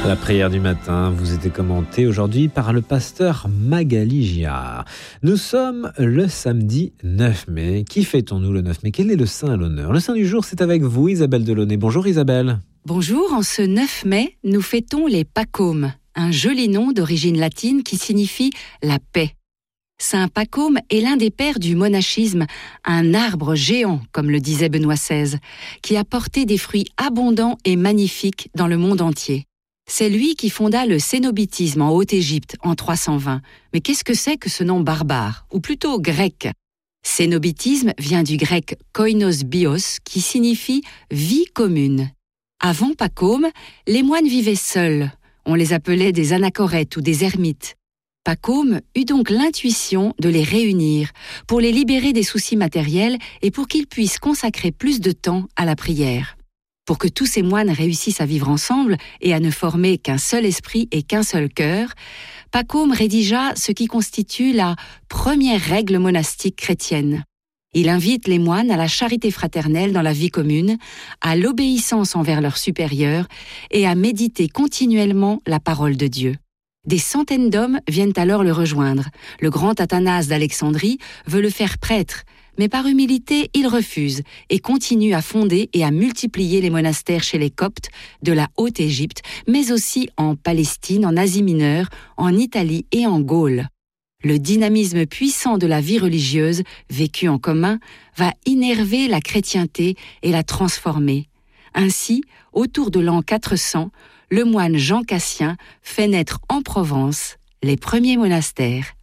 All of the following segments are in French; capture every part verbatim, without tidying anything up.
La prière du matin vous était commentée aujourd'hui par le pasteur Magali Giard. Nous sommes le samedi neuf mai. Qui fêtons-nous le neuf mai? Quel est le saint à l'honneur? Le saint du jour, c'est avec vous, Isabelle Delaunay. Bonjour Isabelle. Bonjour, en ce neuf mai, nous fêtons les Pacômes, un joli nom d'origine latine qui signifie la paix. Saint Pacôme est l'un des pères du monachisme, un arbre géant, comme le disait Benoît seize, qui a porté des fruits abondants et magnifiques dans le monde entier. C'est lui qui fonda le cénobitisme en Haute-Égypte en trois cent vingt. Mais qu'est-ce que c'est que ce nom barbare, ou plutôt grec? Cénobitisme vient du grec koinos bios, qui signifie vie commune. Avant Pacôme, les moines vivaient seuls. On les appelait des anachorètes ou des ermites. Pacôme eut donc l'intuition de les réunir pour les libérer des soucis matériels et pour qu'ils puissent consacrer plus de temps à la prière. Pour que tous ces moines réussissent à vivre ensemble et à ne former qu'un seul esprit et qu'un seul cœur, Pacôme rédigea ce qui constitue la première règle monastique chrétienne. Il invite les moines à la charité fraternelle dans la vie commune, à l'obéissance envers leurs supérieurs et à méditer continuellement la parole de Dieu. Des centaines d'hommes viennent alors le rejoindre. Le grand Athanase d'Alexandrie veut le faire prêtre, mais par humilité, il refuse et continue à fonder et à multiplier les monastères chez les Coptes de la Haute-Égypte, mais aussi en Palestine, en Asie mineure, en Italie et en Gaule. Le dynamisme puissant de la vie religieuse, vécue en commun, va innerver la chrétienté et la transformer. Ainsi, autour de l'an quatre cents, le moine Jean Cassien fait naître en Provence les premiers monastères.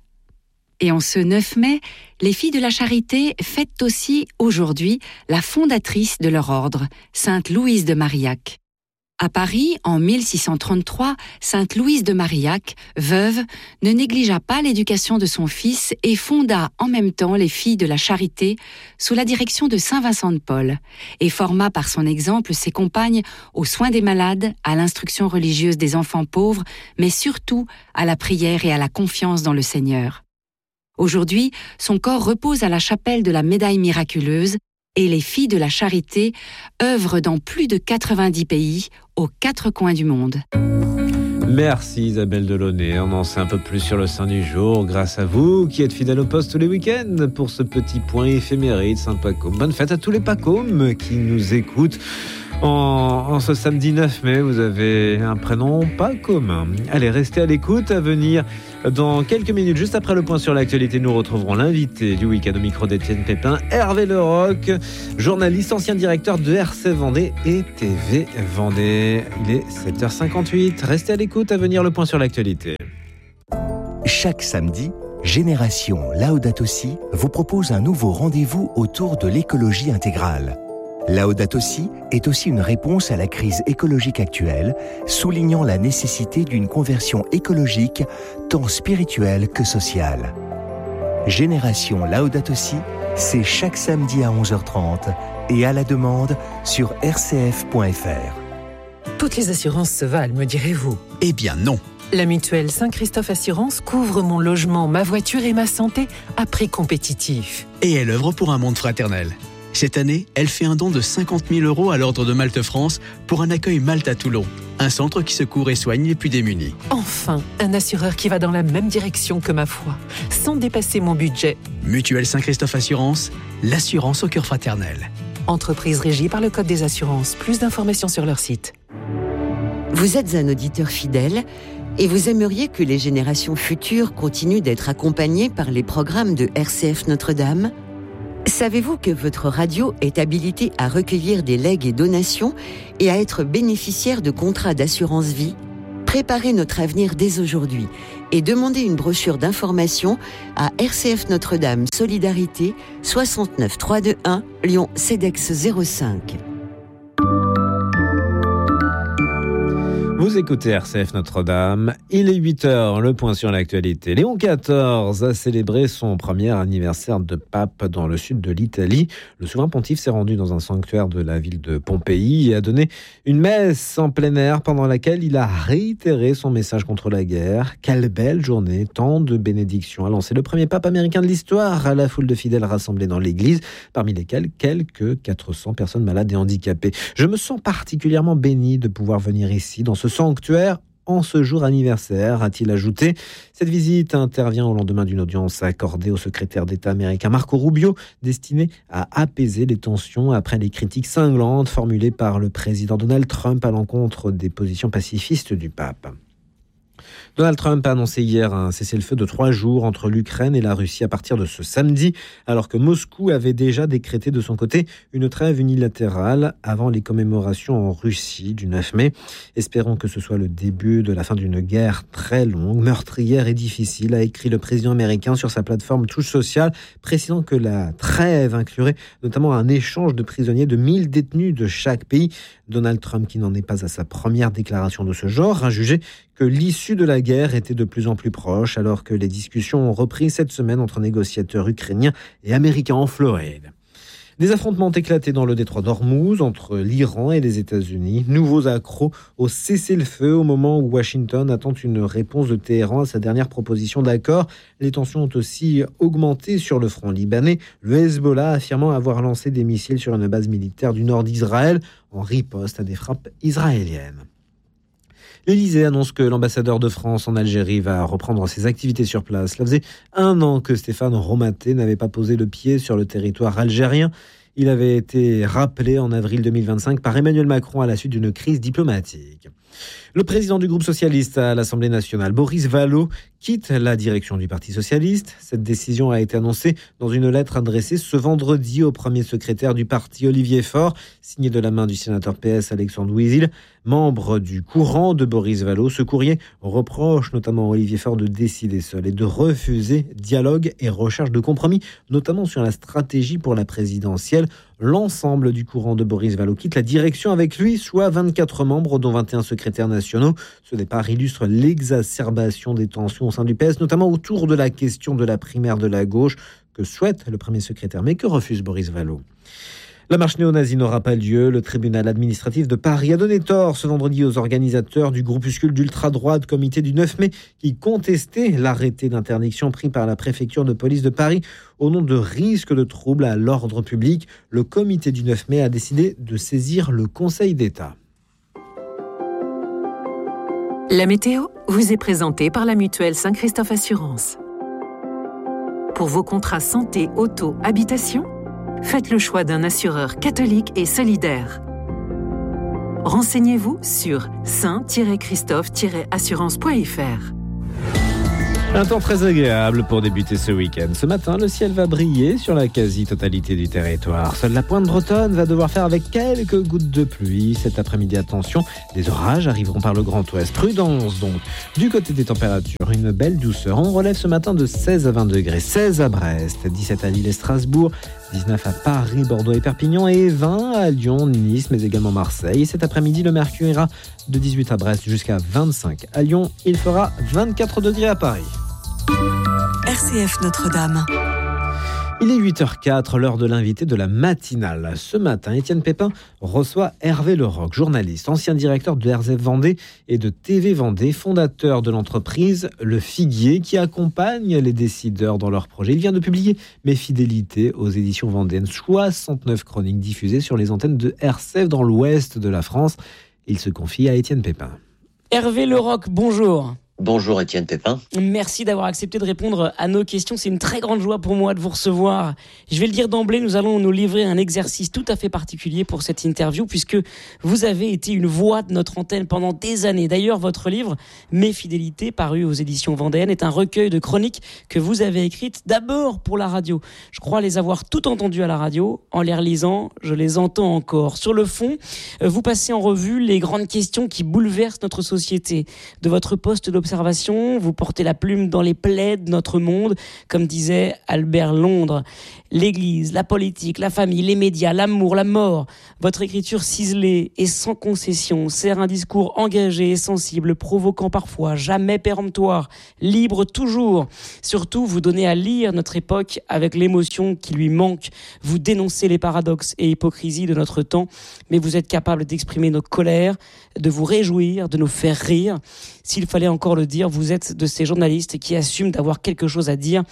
Et en ce neuf mai, les Filles de la Charité fêtent aussi aujourd'hui la fondatrice de leur ordre, Sainte Louise de Marillac. À Paris, en mille six cent trente-trois, Sainte Louise de Marillac, veuve, ne négligea pas l'éducation de son fils et fonda en même temps les Filles de la Charité sous la direction de saint Vincent de Paul et forma par son exemple ses compagnes aux soins des malades, à l'instruction religieuse des enfants pauvres, mais surtout à la prière et à la confiance dans le Seigneur. Aujourd'hui, son corps repose à la chapelle de la Médaille miraculeuse et les Filles de la Charité œuvrent dans plus de quatre-vingt-dix pays, aux quatre coins du monde. Merci Isabelle Delaunay. On en sait un peu plus sur le saint du jour grâce à vous qui êtes fidèles au poste tous les week-ends pour ce petit point éphéméride Saint Pacôme. Bonne fête à tous les Pacômes qui nous écoutent. En, en ce samedi neuf mai, vous avez un prénom pas commun. Allez, restez à l'écoute. À venir dans quelques minutes, juste après le point sur l'actualité, nous retrouverons l'invité du week-end au micro d'Étienne Pépin, Hervé Leroc, journaliste, ancien directeur de R C Vendée et T V Vendée. Il est sept heures cinquante-huit. Restez à l'écoute. À venir le point sur l'actualité. Chaque samedi, Génération Laudato Si vous propose un nouveau rendez-vous autour de l'écologie intégrale. Laudato Si est aussi une réponse à la crise écologique actuelle, soulignant la nécessité d'une conversion écologique tant spirituelle que sociale. Génération Laudato Si, c'est chaque samedi à onze heures trente et à la demande sur r c f point f r. Toutes les assurances se valent, me direz-vous? Eh bien non. La mutuelle Saint-Christophe Assurance couvre mon logement, ma voiture et ma santé à prix compétitif. Et elle œuvre pour un monde fraternel. Cette année, elle fait un don de cinquante mille euros à l'Ordre de Malte France pour un accueil Malte à Toulon, un centre qui secourt et soigne les plus démunis. Enfin, un assureur qui va dans la même direction que ma foi, sans dépasser mon budget. Mutuelle Saint-Christophe Assurance, l'assurance au cœur fraternel. Entreprise régie par le Code des assurances. Plus d'informations sur leur site. Vous êtes un auditeur fidèle et vous aimeriez que les générations futures continuent d'être accompagnées par les programmes de R C F Notre-Dame ? Savez-vous que votre radio est habilitée à recueillir des legs et donations et à être bénéficiaire de contrats d'assurance vie ? Préparez notre avenir dès aujourd'hui et demandez une brochure d'information à R C F Notre-Dame Solidarité soixante-neuf trois cent vingt-et-un Lyon CEDEX zéro cinq. Vous écoutez R C F Notre-Dame, il est huit heures, le point sur l'actualité. Léon quatorze a célébré son premier anniversaire de pape dans le sud de l'Italie. Le souverain pontife s'est rendu dans un sanctuaire de la ville de Pompéi et a donné une messe en plein air pendant laquelle il a réitéré son message contre la guerre. Quelle belle journée, tant de bénédictions a lancé le premier pape américain de l'histoire à la foule de fidèles rassemblés dans l'église, parmi lesquels quelques quatre cents personnes malades et handicapées. Je me sens particulièrement béni de pouvoir venir ici, dans ce sanctuaire en ce jour anniversaire, a-t-il ajouté. Cette visite intervient au lendemain d'une audience accordée au secrétaire d'État américain Marco Rubio, destinée à apaiser les tensions après les critiques cinglantes formulées par le président Donald Trump à l'encontre des positions pacifistes du pape. Donald Trump a annoncé hier un cessez-le-feu de trois jours entre l'Ukraine et la Russie à partir de ce samedi, alors que Moscou avait déjà décrété de son côté une trêve unilatérale avant les commémorations en Russie du neuf mai. Espérons que ce soit le début de la fin d'une guerre très longue, meurtrière et difficile, a écrit le président américain sur sa plateforme Truth Social, précisant que la trêve inclurait notamment un échange de prisonniers de mille détenus de chaque pays. Donald Trump, qui n'en est pas à sa première déclaration de ce genre, a jugé que l'issue de la guerre était de plus en plus proche, alors que les discussions ont repris cette semaine entre négociateurs ukrainiens et américains en Floride. Des affrontements ont éclaté dans le détroit d'Ormuz entre l'Iran et les États-Unis. Nouveaux accros au cessez-le-feu au moment où Washington attend une réponse de Téhéran à sa dernière proposition d'accord. Les tensions ont aussi augmenté sur le front libanais, le Hezbollah affirmant avoir lancé des missiles sur une base militaire du nord d'Israël en riposte à des frappes israéliennes. L'Élysée annonce que l'ambassadeur de France en Algérie va reprendre ses activités sur place. Cela faisait un an que Stéphane Romaté n'avait pas posé le pied sur le territoire algérien. Il avait été rappelé en avril deux mille vingt-cinq par Emmanuel Macron à la suite d'une crise diplomatique. Le président du groupe socialiste à l'Assemblée nationale, Boris Vallaud, quitte la direction du Parti socialiste. Cette décision a été annoncée dans une lettre adressée ce vendredi au premier secrétaire du parti, Olivier Faure, signée de la main du sénateur P S Alexandre Ouizil, membre du courant de Boris Vallaud. Ce courrier reproche notamment à Olivier Faure de décider seul et de refuser dialogue et recherche de compromis, notamment sur la stratégie pour la présidentielle. L'ensemble du courant de Boris Vallaud quitte la direction avec lui, soit vingt-quatre membres, dont vingt et un secrétaires nationaux. Ce départ illustre l'exacerbation des tensions au sein du P S, notamment autour de la question de la primaire de la gauche que souhaite le premier secrétaire, mais que refuse Boris Vallaud. La marche néo-nazie n'aura pas lieu. Le tribunal administratif de Paris a donné tort ce vendredi aux organisateurs du groupuscule d'ultra-droite Comité du neuf mai qui contestait l'arrêté d'interdiction pris par la préfecture de police de Paris au nom de risques de troubles à l'ordre public. Le Comité du neuf mai a décidé de saisir le Conseil d'État. La météo vous est présentée par la mutuelle Saint-Christophe Assurance. Pour vos contrats santé, auto, habitation, faites le choix d'un assureur catholique et solidaire. Renseignez-vous sur saint christophe assurance point f r. Un temps très agréable pour débuter ce week-end. Ce matin, le ciel va briller sur la quasi-totalité du territoire. Seule la pointe bretonne va devoir faire avec quelques gouttes de pluie. Cet après-midi, attention, des orages arriveront par le Grand Ouest. Prudence donc. Du côté des températures, une belle douceur. On relève ce matin de seize à vingt degrés. seize à Brest, dix-sept à Lille et Strasbourg, dix-neuf à Paris, Bordeaux et Perpignan et vingt à Lyon, Nice, mais également Marseille. Cet après-midi, le mercure ira de dix-huit à Brest jusqu'à vingt-cinq à Lyon. Il fera vingt-quatre degrés à Paris. R C F Notre-Dame. Il est huit heures quatre, l'heure de l'invité de la matinale. Ce matin, Étienne Pépin reçoit Hervé Leroc, journaliste, ancien directeur de R Z F Vendée et de T V Vendée, fondateur de l'entreprise Le Figuier, qui accompagne les décideurs dans leurs projets. Il vient de publier Mes fidélités aux éditions vendéennes, soixante-neuf chroniques diffusées sur les antennes de R C F dans l'ouest de la France. Il se confie à Étienne Pépin. Hervé Leroc, bonjour. Bonjour Étienne Pépin. Merci d'avoir accepté de répondre à nos questions. C'est une très grande joie pour moi de vous recevoir. Je vais le dire d'emblée, nous allons nous livrer un exercice tout à fait particulier pour cette interview puisque vous avez été une voix de notre antenne pendant des années. D'ailleurs, votre livre Mes fidélités, paru aux éditions vendéennes, est un recueil de chroniques que vous avez écrites d'abord pour la radio. Je crois les avoir toutes entendues à la radio. En les relisant, je les entends encore. Sur le fond, vous passez en revue les grandes questions qui bouleversent notre société. De votre poste d'observation, vous portez la plume dans les plaies de notre monde, comme disait Albert Londres. L'Église, la politique, la famille, les médias, l'amour, la mort. Votre écriture ciselée et sans concession sert un discours engagé et sensible, provoquant parfois, jamais péremptoire, libre toujours. Surtout, vous donnez à lire notre époque avec l'émotion qui lui manque. Vous dénoncez les paradoxes et hypocrisies de notre temps, mais vous êtes capable d'exprimer nos colères, de vous réjouir, de nous faire rire. S'il fallait encore le dire, vous êtes de ces journalistes qui assument d'avoir quelque chose à dire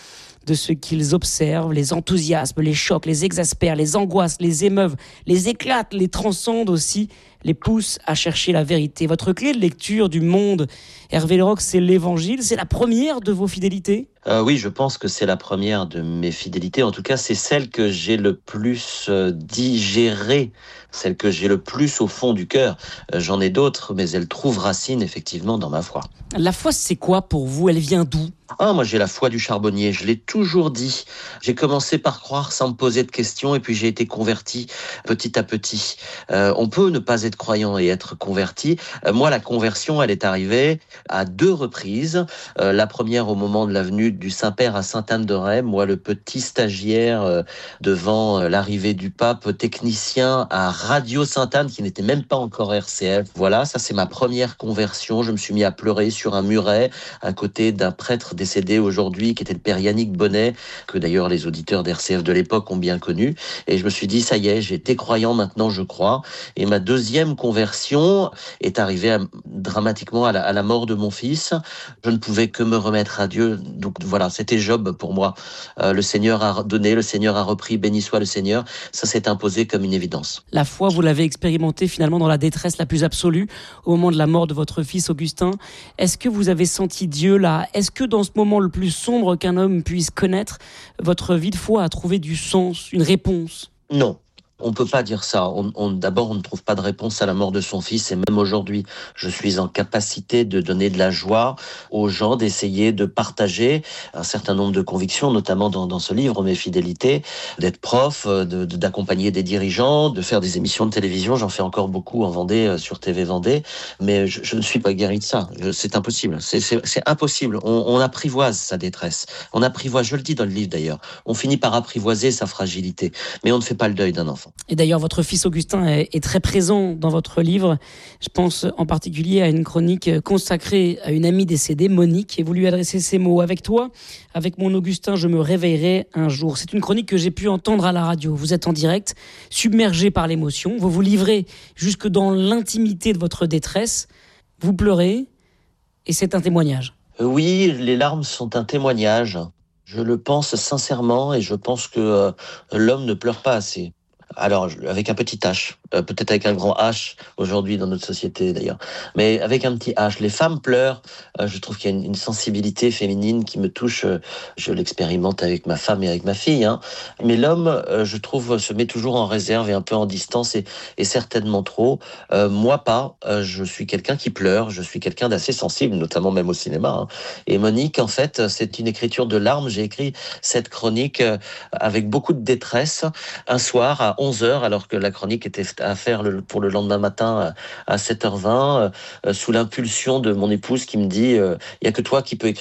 de ce qu'ils observent, les enthousiasmes, les chocs, les exaspèrent, les angoisses, les émeuvent, les éclatent, les transcendent aussi, les poussent à chercher la vérité. Votre clé de lecture du monde, Hervé Leroc, c'est l'Évangile, c'est la première de vos fidélités ? Euh, oui, je pense que c'est la première de mes fidélités. En tout cas, c'est celle que j'ai le plus euh, digérée, celle que j'ai le plus au fond du cœur. Euh, j'en ai d'autres, mais elle trouve racine effectivement dans ma foi. La foi, c'est quoi pour vous ? Elle vient d'où ? Ah, moi j'ai la foi du charbonnier, je l'ai toujours dit. J'ai commencé par croire sans me poser de questions et puis j'ai été converti petit à petit. Euh, on peut ne pas être croyant et être converti. Euh, moi la conversion, elle est arrivée à deux reprises. Euh, la première au moment de la venue du Saint-Père à Sainte-Anne-de-Ré, moi le petit stagiaire euh, devant euh, l'arrivée du pape, technicien à Radio Sainte-Anne qui n'était même pas encore R C F. Voilà, ça c'est ma première conversion. Je me suis mis à pleurer sur un muret à côté d'un prêtre décédé aujourd'hui, qui était le père Yannick Bonnet, que d'ailleurs les auditeurs d'R C F de l'époque ont bien connu. Et je me suis dit, ça y est, j'ai été croyant, maintenant je crois. Et ma deuxième conversion est arrivée à, dramatiquement à la, à la mort de mon fils. Je ne pouvais que me remettre à Dieu. Donc voilà, c'était Job pour moi. Euh, le Seigneur a donné, le Seigneur a repris, béni soit le Seigneur. Ça s'est imposé comme une évidence. La foi, vous l'avez expérimentée finalement dans la détresse la plus absolue, au moment de la mort de votre fils Augustin. Est-ce que vous avez senti Dieu là ? Est-ce que dans ce moment le plus sombre qu'un homme puisse connaître, votre vie de foi a trouvé du sens, une réponse ? Non. On peut pas dire ça. On, on, d'abord, on ne trouve pas de réponse à la mort de son fils. Et même aujourd'hui, je suis en capacité de donner de la joie aux gens, d'essayer de partager un certain nombre de convictions, notamment dans, dans ce livre, Mes fidélités, d'être prof, de, de, d'accompagner des dirigeants, de faire des émissions de télévision. J'en fais encore beaucoup en Vendée, sur T V Vendée. Mais je, je ne suis pas guéri de ça. Je, c'est impossible. C'est, c'est, c'est impossible. On, on apprivoise sa détresse. On apprivoise, je le dis dans le livre d'ailleurs, on finit par apprivoiser sa fragilité. Mais on ne fait pas le deuil d'un enfant. Et d'ailleurs, votre fils Augustin est, est très présent dans votre livre. Je pense en particulier à une chronique consacrée à une amie décédée, Monique, et vous lui adressez ces mots. Avec toi, avec mon Augustin, je me réveillerai un jour. C'est une chronique que j'ai pu entendre à la radio. Vous êtes en direct, submergé par l'émotion. Vous vous livrez jusque dans l'intimité de votre détresse. Vous pleurez, et c'est un témoignage. Oui, les larmes sont un témoignage. Je le pense sincèrement, et je pense que euh, l'homme ne pleure pas assez. Alors, avec un petit H, euh, peut-être avec un grand H aujourd'hui dans notre société d'ailleurs, mais avec un petit H. Les femmes pleurent, euh, je trouve qu'il y a une, une sensibilité féminine qui me touche, euh, je l'expérimente avec ma femme et avec ma fille, hein. Mais l'homme, euh, je trouve, se met toujours en réserve et un peu en distance, et, et certainement trop. Euh, moi pas, euh, je suis quelqu'un qui pleure, je suis quelqu'un d'assez sensible, notamment même au cinéma, hein. Et Monique, en fait, c'est une écriture de larmes. J'ai écrit cette chronique euh, avec beaucoup de détresse, un soir à onze heures, alors que la chronique était à faire le, pour le lendemain matin à sept heures vingt, euh, sous l'impulsion de mon épouse qui me dit euh, « il n'y a que toi qui peux écrire